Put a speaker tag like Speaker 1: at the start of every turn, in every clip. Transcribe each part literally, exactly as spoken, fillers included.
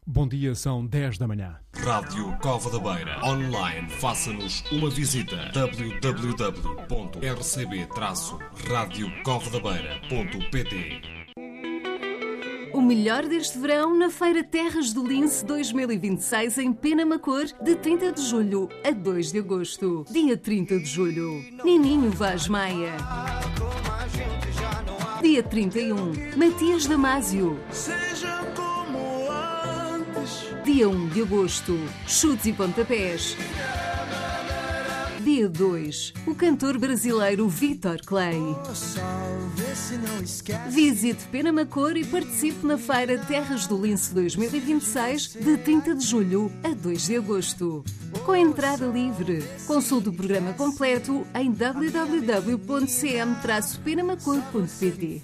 Speaker 1: Bom dia, são dez da manhã.
Speaker 2: Rádio Cova da Beira. Online, faça-nos uma visita. w w w ponto r c b traço rádio cova da beira ponto p t.
Speaker 3: O melhor deste verão na Feira Terras do Lince dois mil e vinte e seis em Penamacor, de trinta de julho a dois de agosto. Dia trinta de julho, Nininho Vaz Maia. Dia trinta e um, Matias Damasio. Dia um de agosto, Chutes e Pontapés. Dia dois, o cantor brasileiro Vitor Clay. Visite Penamacor e participe na Feira Terras do Lince dois mil e vinte e seis, de trinta de julho a dois de agosto. Com entrada livre. Consulte o programa completo em w w w ponto c m traço penamacor ponto p t.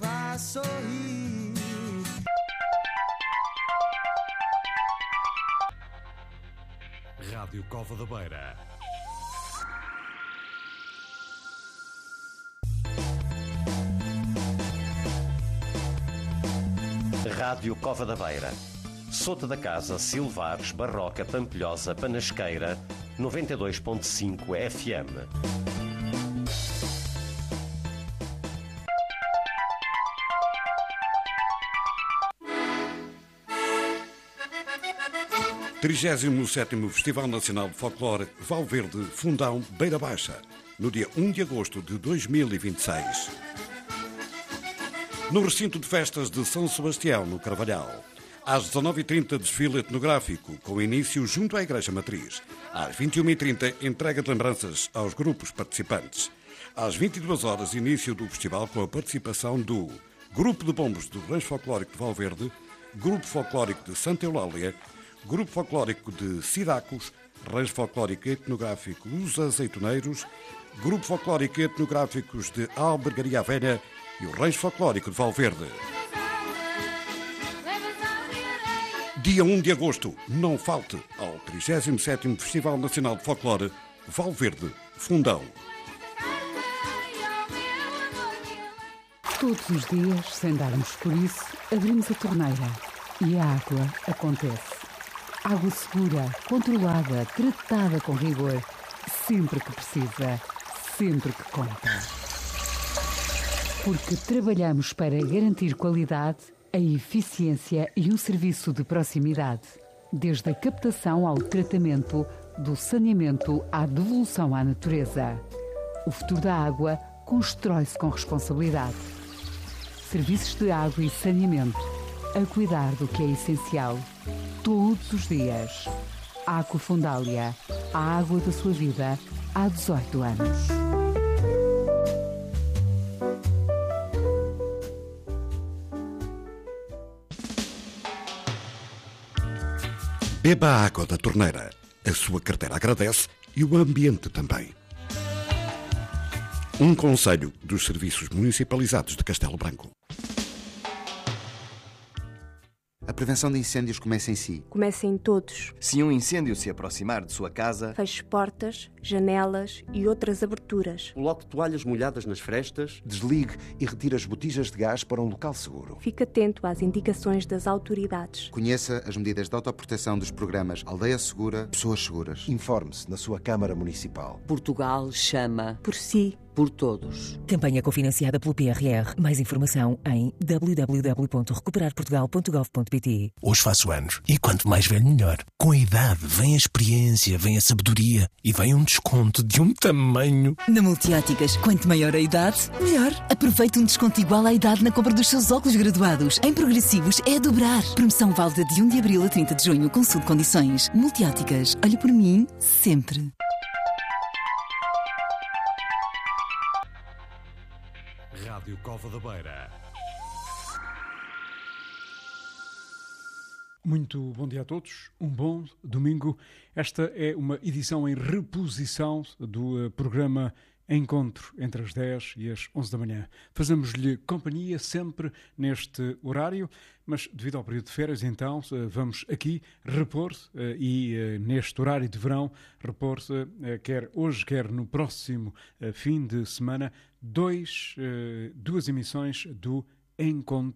Speaker 2: Rádio Cova da Beira.
Speaker 4: Rádio Cova da Beira. Sota da Casa, Silvares, Barroca, Pampilhosa, Panasqueira, noventa e dois ponto cinco F M.
Speaker 5: trigésimo sétimo Festival Nacional de Folclore Valverde Fundão Beira Baixa, no dia um de agosto de dois mil e vinte e seis. No recinto de festas de São Sebastião, no Carvalhal. Às dezanove e trinta, desfile etnográfico, com início junto à Igreja Matriz. Às vinte e uma e trinta, entrega de lembranças aos grupos participantes. Às vinte e duas horas, início do festival com a participação do Grupo de Bombos do Rancho Folclórico de Valverde, Grupo Folclórico de Santa Eulália, Grupo Folclórico de Sidacos, Rancho Folclórico Etnográfico Os Azeitoneiros, Grupo Folclórico Etnográficos de Albergaria Velha e o Rancho Folclórico de Valverde. Dia um de agosto, não falte ao trigésimo sétimo Festival Nacional de Folclore Valverde Fundão.
Speaker 6: Todos os dias, sem darmos por isso, abrimos a torneira e a água acontece. Água segura, controlada, tratada com rigor, sempre que precisa, sempre que conta. Porque trabalhamos para garantir qualidade, a eficiência e um serviço de proximidade. Desde a captação ao tratamento, do saneamento à devolução à natureza. O futuro da água constrói-se com responsabilidade. Serviços de água e saneamento. A cuidar do que é essencial. Todos os dias. Água Fundália. A água da sua vida há dezoito anos.
Speaker 5: Beba a água da torneira. A sua carteira agradece e o ambiente também. Um conselho dos Serviços Municipalizados de Castelo Branco.
Speaker 7: A prevenção de incêndios começa em si.
Speaker 8: Começa em todos.
Speaker 9: Se um incêndio se aproximar de sua casa,
Speaker 8: feche portas, janelas e outras aberturas.
Speaker 10: Coloque toalhas molhadas nas frestas.
Speaker 11: Desligue e retire as botijas de gás para um local seguro.
Speaker 8: Fique atento às indicações das autoridades.
Speaker 7: Conheça as medidas de autoproteção dos programas Aldeia Segura, Pessoas Seguras.
Speaker 11: Informe-se na sua Câmara Municipal.
Speaker 12: Portugal chama
Speaker 8: por si.
Speaker 12: Por todos.
Speaker 13: Campanha cofinanciada pelo P R R. Mais informação em w w w ponto recuperar portugal ponto gov ponto p t.
Speaker 14: Hoje faço anos e quanto mais velho melhor. Com a idade vem a experiência, vem a sabedoria e vem um desconto de um tamanho.
Speaker 15: Na Multióticas, quanto maior a idade, melhor. Aproveite um desconto igual à idade na compra dos seus óculos graduados. Em progressivos é a dobrar. Promoção válida de um de abril a trinta de junho. Consulte condições. Multióticas. Olhe por mim sempre.
Speaker 2: Rádio Cova da Beira.
Speaker 1: Muito bom dia a todos, um bom domingo. Esta é uma edição em reposição do programa Encontro entre as dez e as onze da manhã. Fazemos-lhe companhia sempre neste horário, mas devido ao período de férias, então, vamos aqui repor e neste horário de verão, repor quer hoje, quer no próximo fim de semana, dois, duas emissões do Encontro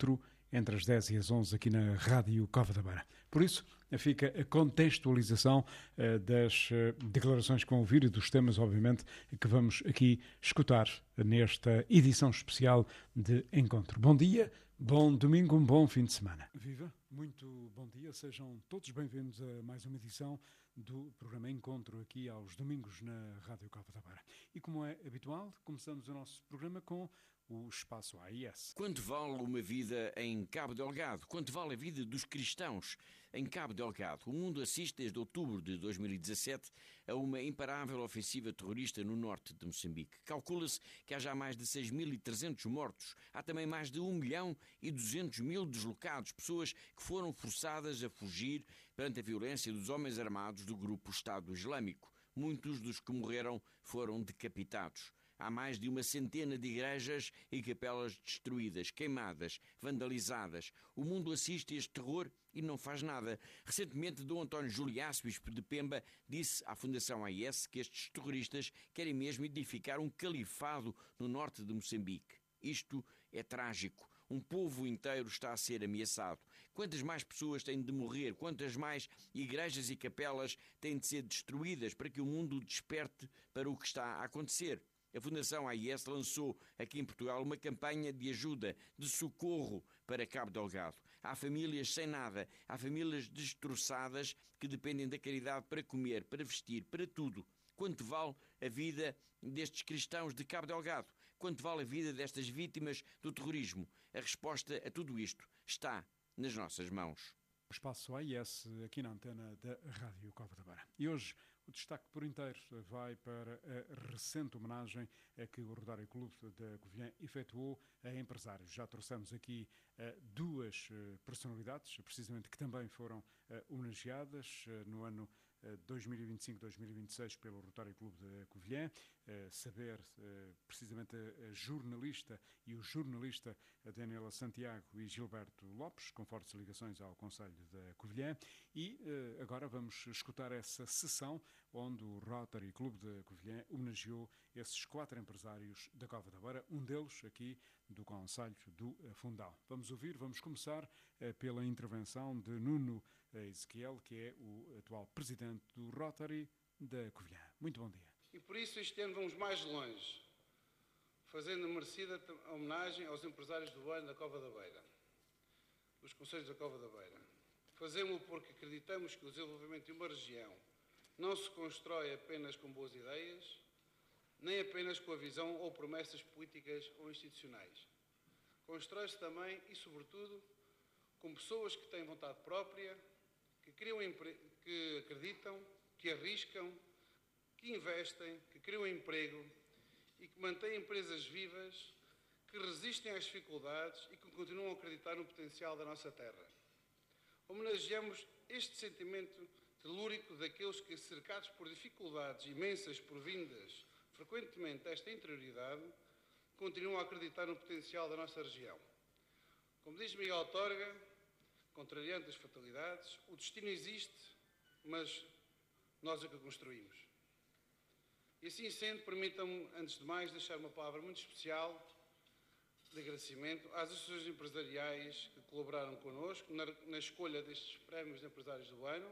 Speaker 1: entre as dez e as onze aqui na Rádio Cova da Beira. Por isso, fica a contextualização uh, das uh, declarações que vão ouvir e dos temas, obviamente, que vamos aqui escutar nesta edição especial de Encontro. Bom dia, bom domingo, um bom fim de semana. Viva, muito bom dia, sejam todos bem-vindos a mais uma edição do programa Encontro aqui aos domingos na Rádio Cova da Beira. E como é habitual, começamos o nosso programa com o Espaço A I S.
Speaker 16: Quanto vale uma vida em Cabo Delgado? Quanto vale a vida dos cristãos em Cabo Delgado? O mundo assiste desde outubro de dois mil e dezassete a uma imparável ofensiva terrorista no norte de Moçambique. Calcula-se que há já mais de seis mil e trezentos mortos. Há também mais de um milhão e duzentos mil deslocados, pessoas que foram forçadas a fugir perante a violência dos homens armados do grupo Estado Islâmico. Muitos dos que morreram foram decapitados. Há mais de uma centena de igrejas e capelas destruídas, queimadas, vandalizadas. O mundo assiste a este terror e não faz nada. Recentemente, Dom António Juliaço, bispo de Pemba, disse à Fundação A I S que estes terroristas querem mesmo edificar um califado no norte de Moçambique. Isto é trágico. Um povo inteiro está a ser ameaçado. Quantas mais pessoas têm de morrer? Quantas mais igrejas e capelas têm de ser destruídas para que o mundo desperte para o que está a acontecer? A Fundação A I S lançou aqui em Portugal uma campanha de ajuda, de socorro para Cabo Delgado. Há famílias sem nada, há famílias destroçadas que dependem da caridade para comer, para vestir, para tudo. Quanto vale a vida destes cristãos de Cabo Delgado? Quanto vale a vida destas vítimas do terrorismo? A resposta a tudo isto está nas nossas mãos.
Speaker 1: O Espaço A I S aqui na antena da Rádio Cova da Beira. E hoje o destaque por inteiro vai para a recente homenagem que o Rotário Clube da Covilhã efetuou a empresários. Já trouxemos aqui uh, duas uh, personalidades, precisamente, que também foram uh, homenageadas uh, no ano uh, dois mil e vinte e cinco, dois mil e vinte e seis pelo Rotário Clube da Covilhã. Uh, saber, uh, precisamente, a, a jornalista e o jornalista Daniela Santiago e Gilberto Lopes, com fortes ligações ao Conselho da Covilhã. E uh, agora vamos escutar essa sessão onde o Rotary Clube da Covilhã homenageou esses quatro empresários da Cova da Beira, um deles aqui do Conselho do Fundão. Vamos ouvir, vamos começar eh, pela intervenção de Nuno Ezequiel, que é o atual presidente do Rotary da Covilhã. Muito bom dia.
Speaker 17: E por isso este ano vamos mais longe, fazendo a merecida homenagem aos empresários do ano da Cova da Beira, dos Conselhos da Cova da Beira. Fazemos-o porque acreditamos que o desenvolvimento de uma região não se constrói apenas com boas ideias, nem apenas com a visão ou promessas políticas ou institucionais. Constrói-se também e, sobretudo, com pessoas que têm vontade própria, que, criam que acreditam, que arriscam, que investem, que criam emprego e que mantêm empresas vivas, que resistem às dificuldades e que continuam a acreditar no potencial da nossa terra. Homenageamos este sentimento telúrico daqueles que, cercados por dificuldades imensas provindas frequentemente desta interioridade, continuam a acreditar no potencial da nossa região. Como diz Miguel Torga, contrariando as fatalidades, o destino existe, mas nós é que o construímos. E assim sendo, permitam-me, antes de mais, deixar uma palavra muito especial de agradecimento às associações empresariais que colaboraram connosco na, na escolha destes prémios de empresários do ano,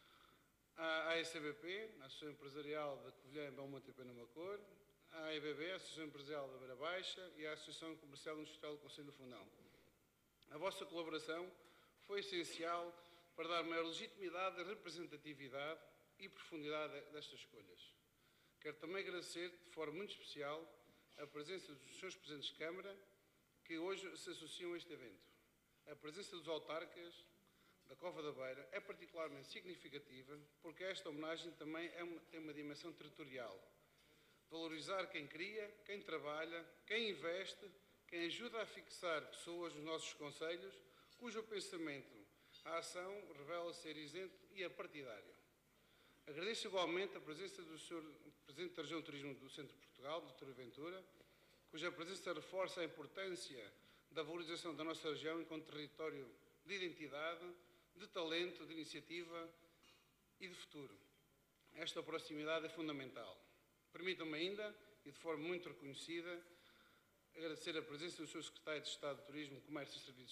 Speaker 17: à A S B P, a Associação Empresarial da Covilhã, Belmonte e Penamacor, à A E B B, a Associação Empresarial da Beira Baixa e à Associação Comercial e Industrial do Conselho do Fundão. A vossa colaboração foi essencial para dar maior legitimidade, representatividade e profundidade destas escolhas. Quero também agradecer, de forma muito especial, a presença dos seus Presidentes de Câmara, que hoje se associam a este evento. A presença dos autarcas da Cova da Beira é particularmente significativa porque esta homenagem também é uma, tem uma dimensão territorial. Valorizar quem cria, quem trabalha, quem investe, quem ajuda a fixar pessoas nos nossos concelhos, cujo pensamento, a ação, revela ser isento e apartidário. Agradeço igualmente a presença do senhor Presidente da Região de Turismo do Centro de Portugal, doutor Ventura, cuja presença reforça a importância da valorização da nossa região enquanto território de identidade, de talento, de iniciativa e de futuro. Esta proximidade é fundamental. Permitam-me ainda, e de forma muito reconhecida, agradecer a presença do senhor Secretário de Estado de Turismo, Comércio e Serviços de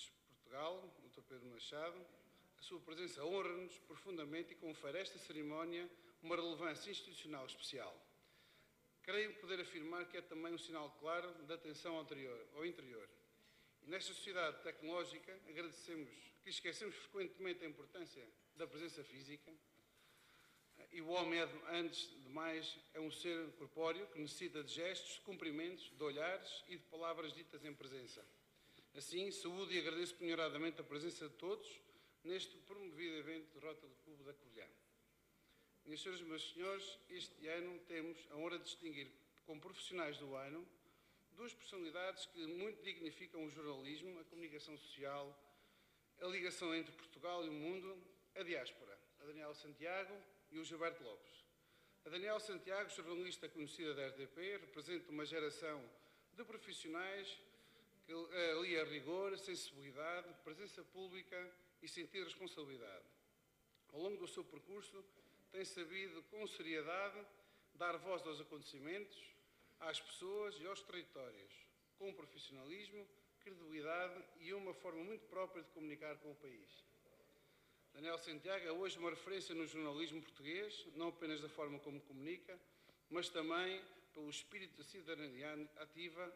Speaker 17: Portugal, doutor Pedro Machado. A sua presença honra-nos profundamente e confere a esta cerimónia uma relevância institucional especial. Creio poder afirmar que é também um sinal claro de atenção ao interior. Ao interior. E nesta sociedade tecnológica, agradecemos que esquecemos frequentemente a importância da presença física. E o homem, é, antes de mais, é um ser corpóreo que necessita de gestos, de cumprimentos, de olhares e de palavras ditas em presença. Assim, saúdo e agradeço penhoradamente a presença de todos neste promovido evento de Rota do Clube da Covilhã. Minhas senhoras e meus senhores, este ano temos a honra de distinguir como profissionais do ano duas personalidades que muito dignificam o jornalismo, a comunicação social, a ligação entre Portugal e o mundo, a diáspora, a Daniela Santiago e o Gilberto Lopes. A Daniela Santiago, jornalista conhecida da R T P, representa uma geração de profissionais que alia rigor, sensibilidade, presença pública e sentido de responsabilidade. Ao longo do seu percurso, tem sabido, com seriedade, dar voz aos acontecimentos, às pessoas e aos territórios, com profissionalismo, credibilidade e uma forma muito própria de comunicar com o país. Daniela Santiago é hoje uma referência no jornalismo português, não apenas da forma como comunica, mas também pelo espírito de cidadania ativa,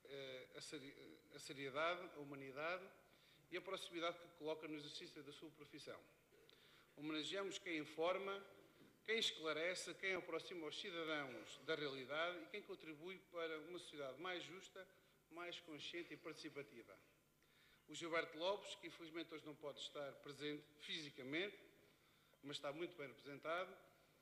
Speaker 17: a seriedade, a humanidade e a proximidade que coloca no exercício da sua profissão. Homenageamos quem informa, quem esclarece, quem aproxima os cidadãos da realidade e quem contribui para uma sociedade mais justa, mais consciente e participativa. O Gilberto Lopes, que infelizmente hoje não pode estar presente fisicamente, mas está muito bem representado,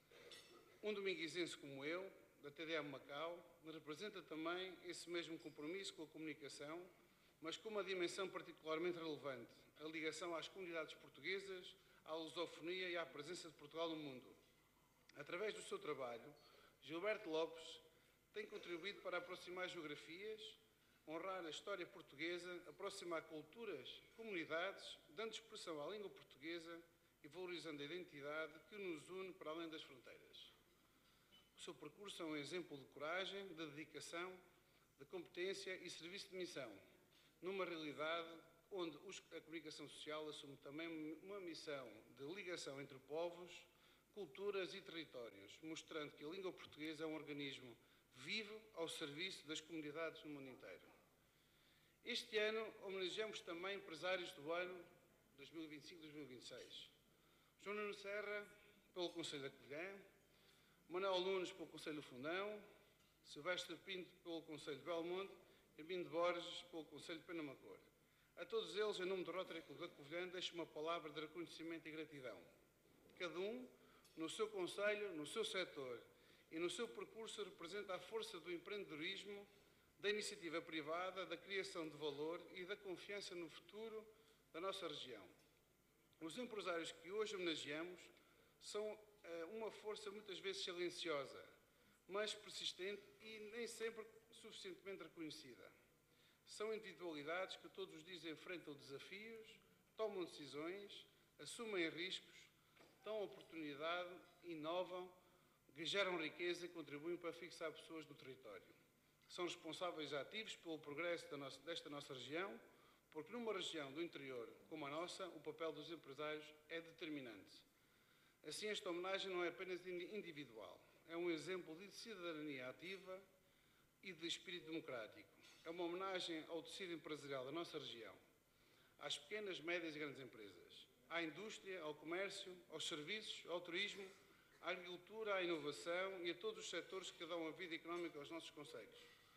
Speaker 17: um dominguizense como eu, da T D M Macau, representa também esse mesmo compromisso com a comunicação, mas com uma dimensão particularmente relevante, a ligação às comunidades portuguesas, à lusofonia e à presença de Portugal no mundo. Através do seu trabalho, Gilberto Lopes tem contribuído para aproximar geografias, honrar a história portuguesa, aproximar culturas, comunidades, dando expressão à língua portuguesa e valorizando a identidade que nos une para além das fronteiras. O seu percurso é um exemplo de coragem, de dedicação, de competência e serviço de missão, numa realidade onde a comunicação social assume também uma missão de ligação entre povos, culturas e territórios, mostrando que a língua portuguesa é um organismo vivo ao serviço das comunidades no mundo inteiro. Este ano homenageamos também empresários do ano dois mil e vinte e cinco a dois mil e vinte e seis. João Nuno Serra, pelo Conselho da Covilhã, Manuel Nunes, pelo Conselho do Fundão, Silvestre Pinto, pelo Conselho de Belmonte, e Hermínio de Borges, pelo Conselho de Penamacor. A todos eles, em nome do Rotary Clube da Covilhã, deixo uma palavra de reconhecimento e gratidão. Cada um, no seu conselho, no seu setor e no seu percurso, representa a força do empreendedorismo, da iniciativa privada, da criação de valor e da confiança no futuro da nossa região. Os empresários que hoje homenageamos são uh, uma força muitas vezes silenciosa, mas persistente e nem sempre suficientemente reconhecida. São individualidades que todos os dias enfrentam desafios, tomam decisões, assumem riscos, dão oportunidade, inovam, geram riqueza e contribuem para fixar pessoas no território. São responsáveis ativos pelo progresso da nossa, desta nossa região, porque numa região do interior como a nossa, o papel dos empresários é determinante. Assim, esta homenagem não é apenas individual, é um exemplo de cidadania ativa e de espírito democrático. É uma homenagem ao tecido empresarial da nossa região, às pequenas, médias e grandes empresas, à indústria, ao comércio, aos serviços, ao turismo, à agricultura, à inovação e a todos os setores que dão a vida económica aos nossos concelhos.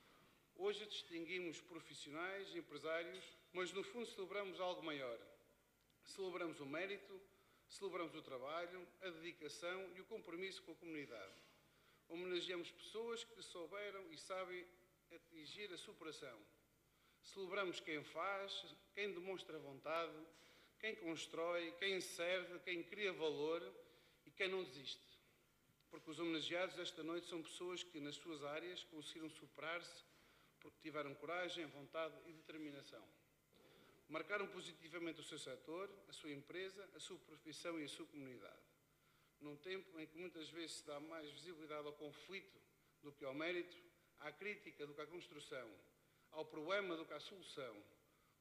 Speaker 17: Hoje distinguimos profissionais e empresários, mas no fundo celebramos algo maior. Celebramos o mérito, celebramos o trabalho, a dedicação e o compromisso com a comunidade. Homenageamos pessoas que souberam e sabem atingir a superação. Celebramos quem faz, quem demonstra vontade, quem constrói, quem serve, quem cria valor e quem não desiste. Porque os homenageados desta noite são pessoas que nas suas áreas conseguiram superar-se porque tiveram coragem, vontade e determinação. Marcaram positivamente o seu setor, a sua empresa, a sua profissão e a sua comunidade. Num tempo em que muitas vezes se dá mais visibilidade ao conflito do que ao mérito, à crítica do que à construção, ao problema do que à solução,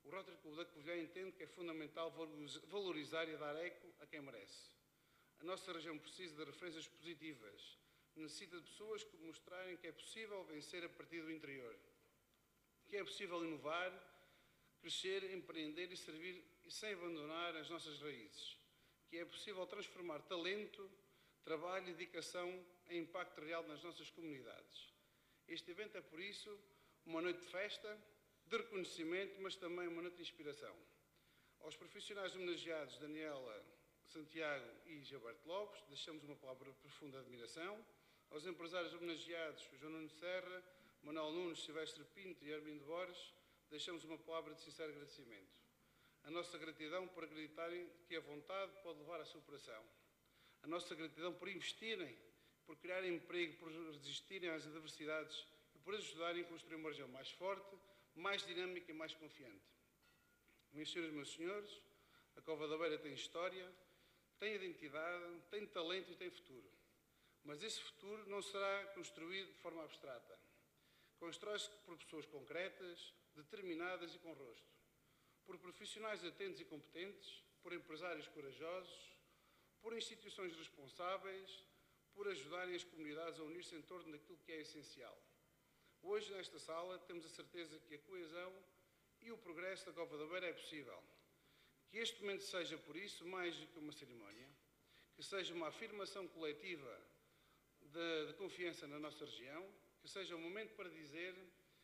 Speaker 17: O Rotary Clube da Covilhã entende que é fundamental valorizar e dar eco a quem merece. A nossa região precisa de referências positivas, necessita de pessoas que mostrarem que é possível vencer a partir do interior, que é possível inovar, crescer, empreender e servir e sem abandonar as nossas raízes, que é possível transformar talento, trabalho e dedicação em impacto real nas nossas comunidades. Este evento é, por isso, uma noite de festa, de reconhecimento, mas também uma noite de inspiração. Aos profissionais homenageados Daniela Santiago e Gilberto Lopes, deixamos uma palavra de profunda admiração. Aos empresários homenageados João Nuno Serra, Manuel Nunes, Silvestre Pinto e Armindo Borges, deixamos uma palavra de sincero agradecimento. A nossa gratidão por acreditarem que a vontade pode levar à superação. A nossa gratidão por investirem, por criarem emprego, por resistirem às adversidades e por ajudarem a construir uma região mais forte, mais dinâmica e mais confiante. Minhas senhoras e meus senhores, a Cova da Beira tem história, tem identidade, tem talento e tem futuro. Mas esse futuro não será construído de forma abstrata. Constrói-se por pessoas concretas, determinadas e com rosto. Por profissionais atentos e competentes, por empresários corajosos, por instituições responsáveis, por ajudarem as comunidades a unir-se em torno daquilo que é essencial. Hoje, nesta sala, temos a certeza que a coesão e o progresso da Cova da Beira é possível. Que este momento seja, por isso, mais do que uma cerimónia, que seja uma afirmação coletiva de, de confiança na nossa região, que seja um momento para dizer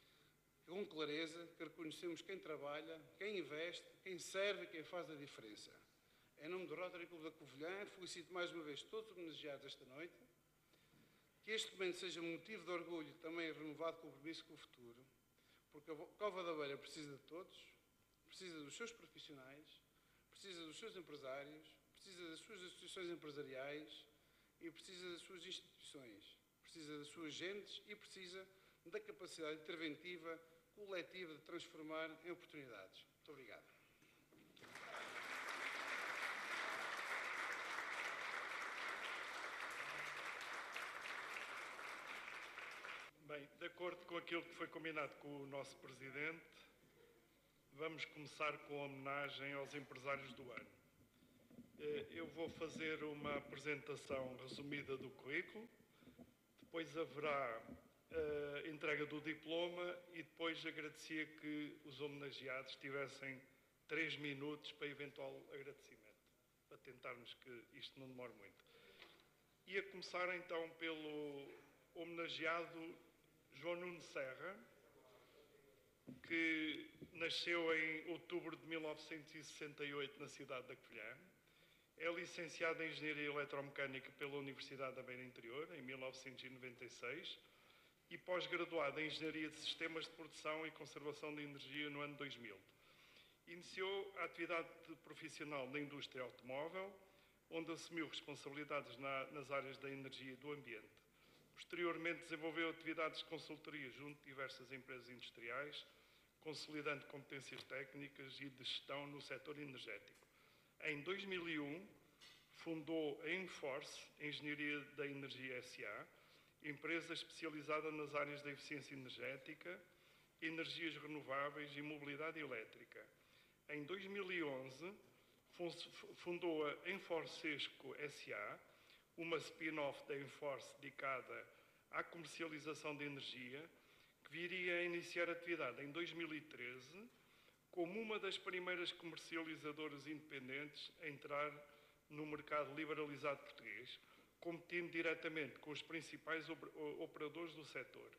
Speaker 17: com clareza que reconhecemos quem trabalha, quem investe, quem serve e quem faz a diferença. Em nome do Rotary Clube da Covilhã, felicito mais uma vez todos os homenageados esta noite. Que este momento seja um motivo de orgulho e também renovado compromisso com o futuro, porque a Cova da Beira precisa de todos, precisa dos seus profissionais, precisa dos seus empresários, precisa das suas associações empresariais e precisa das suas instituições, precisa das suas gentes e precisa da capacidade interventiva coletiva de transformar em oportunidades. Muito obrigado.
Speaker 18: Bem, de acordo com aquilo que foi combinado com o nosso Presidente, vamos começar com a homenagem aos empresários do ano. Eu vou fazer uma apresentação resumida do currículo, depois haverá a entrega do diploma e depois agradecia que os homenageados tivessem três minutos para eventual agradecimento, para tentarmos que isto não demore muito. Ia começar então pelo homenageado João Nuno Serra, que nasceu em outubro de mil novecentos e sessenta e oito na cidade da Covilhã. É licenciado em Engenharia Eletromecânica pela Universidade da Beira Interior, em mil novecentos e noventa e seis, e pós-graduado em Engenharia de Sistemas de Produção e Conservação de Energia no ano dois mil. Iniciou a atividade profissional na indústria automóvel, onde assumiu responsabilidades na, nas áreas da energia e do ambiente. Posteriormente, desenvolveu atividades de consultoria junto de diversas empresas industriais, consolidando competências técnicas e de gestão no setor energético. Em dois mil e um, fundou a Enforce, Engenharia da Energia S A, empresa especializada nas áreas da eficiência energética, energias renováveis e mobilidade elétrica. Em dois mil e onze, fundou a Enforcesco S A, uma spin-off da Enforce dedicada à comercialização de energia, que viria a iniciar atividade em dois mil e treze, como uma das primeiras comercializadoras independentes a entrar no mercado liberalizado português, competindo diretamente com os principais operadores do setor.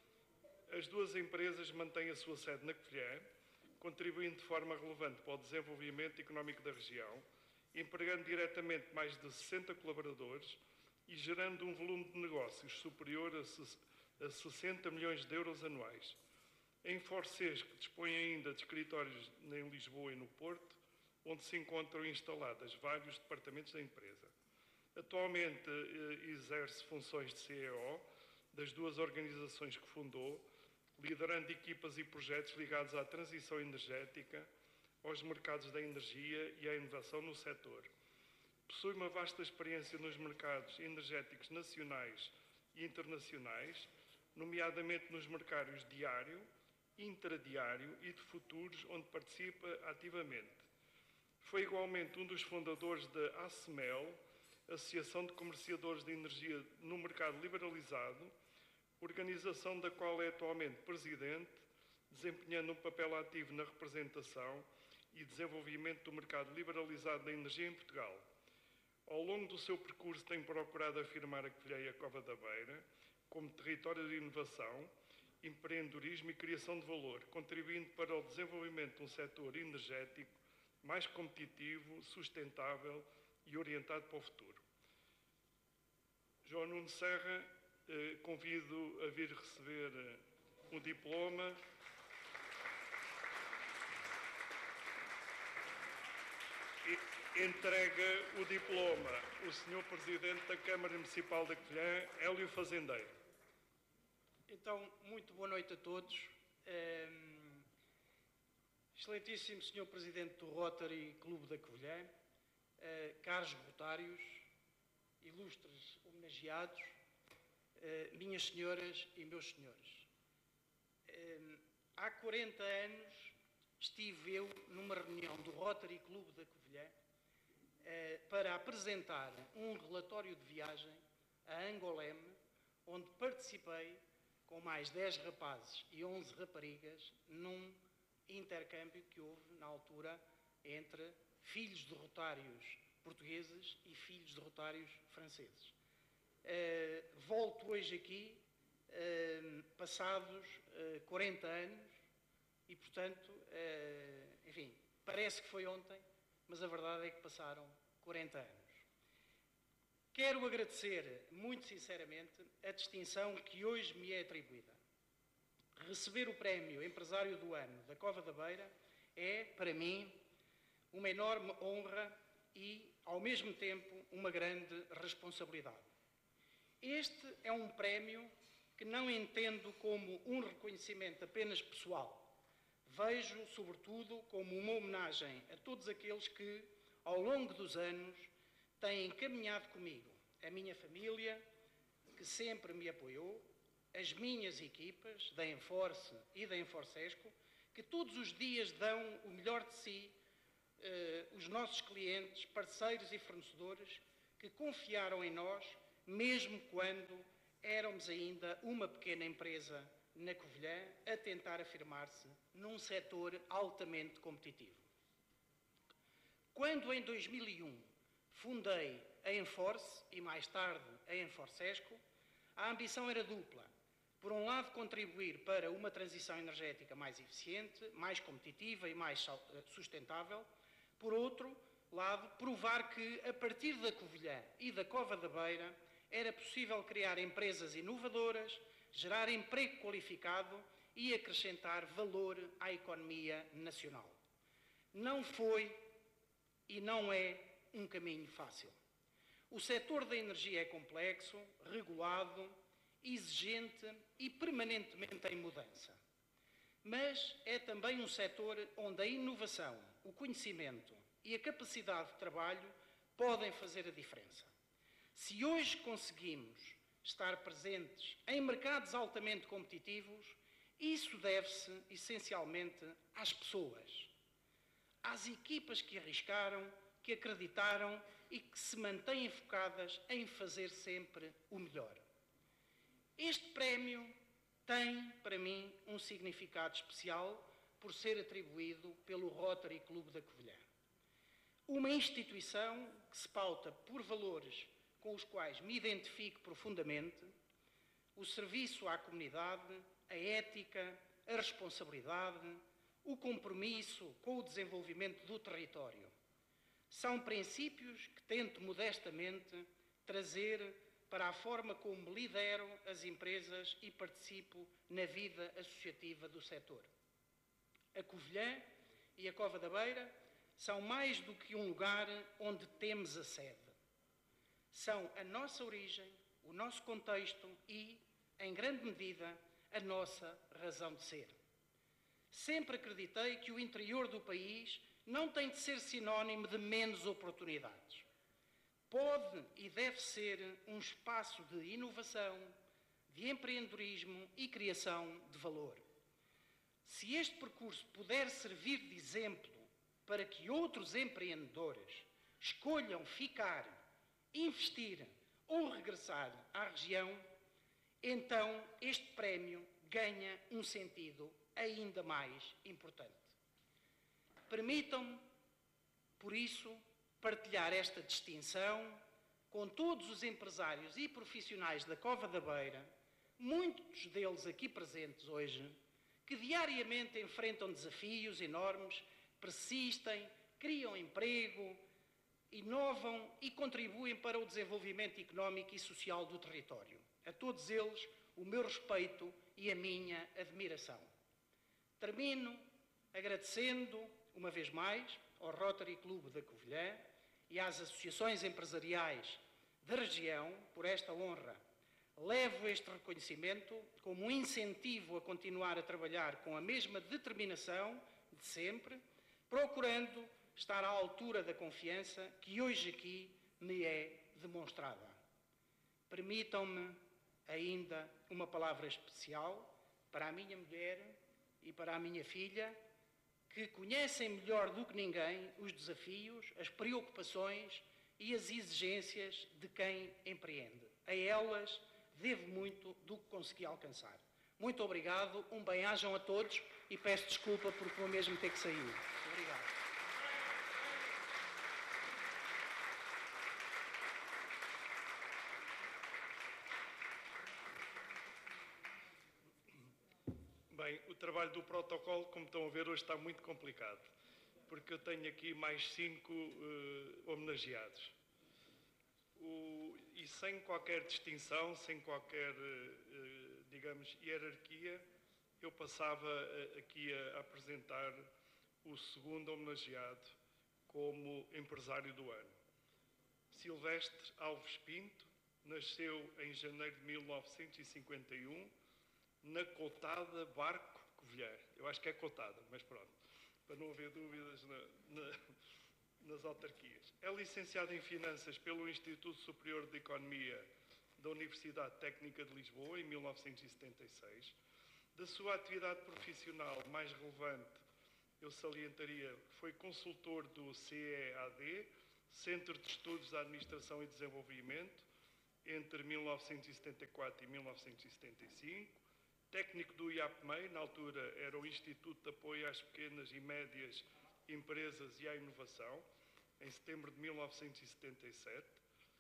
Speaker 18: As duas empresas mantêm a sua sede na Covilhã, contribuindo de forma relevante para o desenvolvimento económico da região, empregando diretamente mais de sessenta colaboradores e gerando um volume de negócios superior a sessenta milhões de euros anuais. A Enforces, que dispõe ainda de escritórios em Lisboa e no Porto, onde se encontram instaladas vários departamentos da empresa. Atualmente exerce funções de C E O das duas organizações que fundou, liderando equipas e projetos ligados à transição energética, aos mercados da energia e à inovação no setor. Possui uma vasta experiência nos mercados energéticos nacionais e internacionais, nomeadamente nos mercados diário, intradiário e de futuros, onde participa ativamente. Foi igualmente um dos fundadores da ASMEL, Associação de Comerciadores de Energia no Mercado Liberalizado, organização da qual é atualmente presidente, desempenhando um papel ativo na representação e desenvolvimento do mercado liberalizado da energia em Portugal. Ao longo do seu percurso tem procurado afirmar a Covilhã e a Cova da Beira como território de inovação, empreendedorismo e criação de valor, contribuindo para o desenvolvimento de um setor energético mais competitivo, sustentável e orientado para o futuro. João Nuno Serra, eh, convido a vir receber um diploma. E entrega o diploma o senhor Presidente da Câmara Municipal da Covilhã, Hélio Fazendeiro.
Speaker 19: Então, muito boa noite a todos. Um, excelentíssimo senhor Presidente do Rotary Clube da Covilhã, uh, caros rotários, ilustres homenageados, uh, minhas senhoras e meus senhores. Um, há quarenta anos estive eu numa reunião do Rotary Clube da Covilhã uh, para apresentar um relatório de viagem a Angoleme, onde participei com mais dez rapazes e onze raparigas, num intercâmbio que houve, na altura, entre filhos de rotários portugueses e filhos de rotários franceses. Uh, volto hoje aqui, uh, passados uh, quarenta anos, e, portanto, uh, enfim, parece que foi ontem, mas a verdade é que passaram quarenta anos. Quero agradecer, muito sinceramente, a distinção que hoje me é atribuída. Receber o prémio Empresário do Ano da Cova da Beira é, para mim, uma enorme honra e, ao mesmo tempo, uma grande responsabilidade. Este é um prémio que não entendo como um reconhecimento apenas pessoal. Vejo, sobretudo, como uma homenagem a todos aqueles que, ao longo dos anos, têm caminhado comigo, a minha família, que sempre me apoiou, as minhas equipas, da Enforce e da Enforcesco, que todos os dias dão o melhor de si, eh, os nossos clientes, parceiros e fornecedores, que confiaram em nós, mesmo quando éramos ainda uma pequena empresa na Covilhã, a tentar afirmar-se num setor altamente competitivo. Quando, em dois mil e um, fundei a Enforce e, mais tarde, a Enforcesco, a ambição era dupla. Por um lado, contribuir para uma transição energética mais eficiente, mais competitiva e mais sustentável. Por outro lado, provar que, a partir da Covilhã e da Cova da Beira, era possível criar empresas inovadoras, gerar emprego qualificado e acrescentar valor à economia nacional. Não foi e não é um caminho fácil. O setor da energia é complexo, regulado, exigente e permanentemente em mudança. Mas é também um setor onde a inovação, o conhecimento e a capacidade de trabalho podem fazer a diferença. Se hoje conseguimos estar presentes em mercados altamente competitivos, isso deve-se essencialmente às pessoas, às equipas que arriscaram, que acreditaram e que se mantêm focadas em fazer sempre o melhor. Este prémio tem, para mim, um significado especial por ser atribuído pelo Rotary Clube da Covilhã. Uma instituição que se pauta por valores com os quais me identifico profundamente: o serviço à comunidade, a ética, a responsabilidade, o compromisso com o desenvolvimento do território. São princípios que tento modestamente trazer para a forma como lidero as empresas e participo na vida associativa do setor. A Covilhã e a Cova da Beira são mais do que um lugar onde temos a sede. São a nossa origem, o nosso contexto e, em grande medida, a nossa razão de ser. Sempre acreditei que o interior do país não tem de ser sinónimo de menos oportunidades. Pode e deve ser um espaço de inovação, de empreendedorismo e criação de valor. Se este percurso puder servir de exemplo para que outros empreendedores escolham ficar, investir ou regressar à região, então este prémio ganha um sentido ainda mais importante. Permitam-me, por isso, partilhar esta distinção com todos os empresários e profissionais da Cova da Beira, muitos deles aqui presentes hoje, que diariamente enfrentam desafios enormes, persistem, criam emprego, inovam e contribuem para o desenvolvimento económico e social do território. A todos eles, o meu respeito e a minha admiração. Termino agradecendo, uma vez mais, ao Rotary Clube da Covilhã e às associações empresariais da região por esta honra. Levo este reconhecimento como um incentivo a continuar a trabalhar com a mesma determinação de sempre, procurando estar à altura da confiança que hoje aqui me é demonstrada. Permitam-me ainda uma palavra especial para a minha mulher e para a minha filha, que conhecem melhor do que ninguém os desafios, as preocupações e as exigências de quem empreende. A elas devo muito do que consegui alcançar. Muito obrigado, um bem-ajam a todos e peço desculpa porque vou mesmo ter que sair. Obrigado.
Speaker 18: Bem, o trabalho do protocolo, como estão a ver, hoje está muito complicado, porque eu tenho aqui mais cinco uh, homenageados. O, e sem qualquer distinção, sem qualquer, uh, digamos, hierarquia, eu passava uh, aqui a, a apresentar o segundo homenageado como empresário do ano. Silvestre Alves Pinto nasceu em janeiro de mil novecentos e cinquenta e um, na Cotada Barco Covilhã. Eu acho que é Cotada, mas pronto, para não haver dúvidas na, na, nas autarquias. É licenciado em Finanças pelo Instituto Superior de Economia da Universidade Técnica de Lisboa, em mil novecentos e setenta e seis. Da sua atividade profissional mais relevante, eu salientaria que foi consultor do C E A D, Centro de Estudos da Administração e Desenvolvimento, entre mil novecentos e setenta e quatro e mil novecentos e setenta e cinco, técnico do I A P M E I, na altura era o Instituto de Apoio às Pequenas e Médias Empresas e à Inovação, em setembro de mil novecentos e setenta e sete.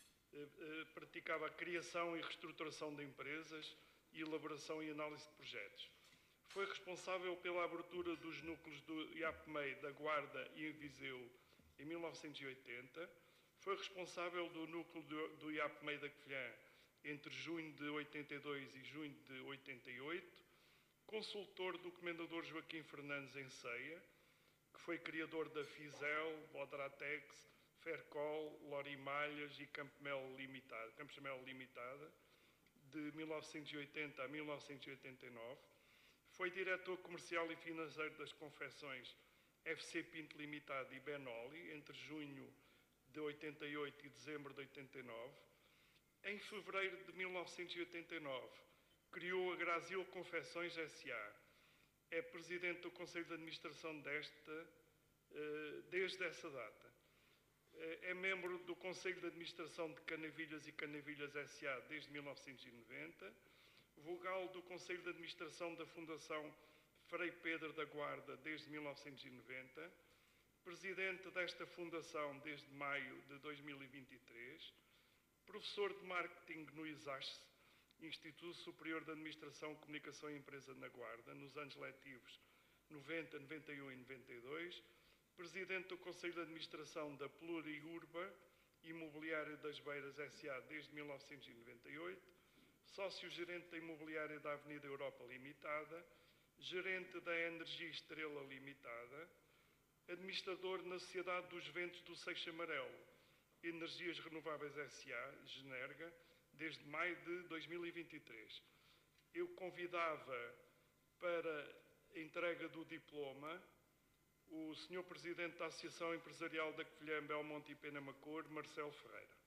Speaker 18: Praticava a criação e reestruturação de empresas e elaboração e análise de projetos. Foi responsável pela abertura dos núcleos do I A P M E I da Guarda e em Viseu em mil novecentos e oitenta. Foi responsável do núcleo do, do I A P M E I da Covilhã entre junho de oitenta e dois e junho de oitenta e oito, consultor do Comendador Joaquim Fernandes em Ceia, que foi criador da Fisel, Bodratex, Fercol, Lorimalhas e Campos Limitada, Campos Mel Limitada, de mil novecentos e oitenta a mil novecentos e oitenta e nove. Foi diretor comercial e financeiro das confecções F C Pinto Limitada e Benoli, entre junho de oitenta e oito e dezembro de oitenta e nove. Em fevereiro de mil novecentos e oitenta e nove, criou a Grazil Confecções S A É presidente do Conselho de Administração desta desde essa data. É membro do Conselho de Administração de Canavilhas e Canavilhas S A desde mil novecentos e noventa, vogal do Conselho de Administração da Fundação Frei Pedro da Guarda desde mil novecentos e noventa, presidente desta fundação desde maio de dois mil e vinte e três, professor de Marketing no I S A S, Instituto Superior de Administração, Comunicação e Empresa na Guarda, nos anos letivos noventa, noventa e um e noventa e dois, presidente do Conselho de Administração da Pluriurba Imobiliária das Beiras S A desde mil novecentos e noventa e oito, sócio-gerente da Imobiliária da Avenida Europa Limitada, gerente da Energia Estrela Limitada, administrador na Sociedade dos Ventos do Seixo Amarelo, Energias Renováveis S A, Generga, desde maio de dois mil e vinte e três. Eu convidava para a entrega do diploma o senhor Presidente da Associação Empresarial da Covilhã, Belmonte e Penamacor, Marcelo Ferreira.